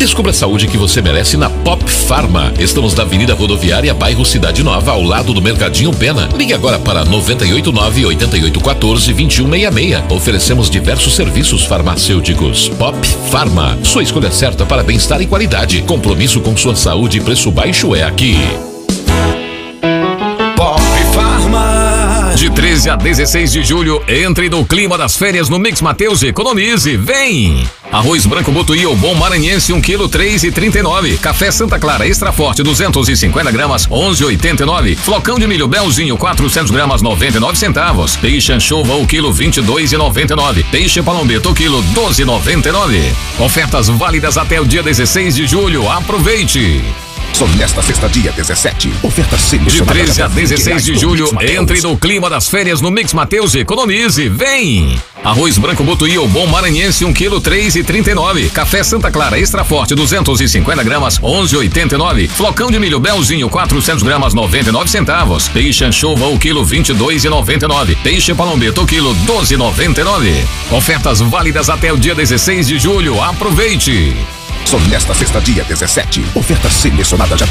Descubra a saúde que você merece na Pop Pharma. Estamos na Avenida Rodoviária, bairro Cidade Nova, ao lado do Mercadinho Pena. Ligue agora para 989-8814-2166. Oferecemos diversos serviços farmacêuticos. Pop Pharma, sua escolha certa para bem-estar e qualidade. Compromisso com sua saúde e preço baixo é aqui. Pop Pharma. De 13 a 16 de julho, entre no clima das férias no Mix Mateus e economize. Vem! Arroz branco Botuí ou bom maranhense 1 kg 3,39. Café Santa Clara Extra Forte 250 gramas 11,89. Flocão de milho Belzinho 400 gramas 99 centavos. Peixe anchova o quilo 22,99. Peixe palombeto o quilo 12,99. Ofertas válidas até o dia 16 de julho. Aproveite! Só nesta sexta, dia 17. Oferta selecionada. De 13 a 16 de julho, entre no clima das férias no Mix Mateus e economize. Vem! Arroz branco Botuí ou bom maranhense 1 kg 3,39. Café Santa Clara Extra Forte 250 gramas 11,89. Flocão de milho Belzinho 400 gramas 99 centavos. Peixe anchova o quilo 22,99. Peixe palombeto o quilo 12,99. Ofertas válidas até o dia 16 de julho. Aproveite! Só nesta sexta, dia 17. Oferta selecionada já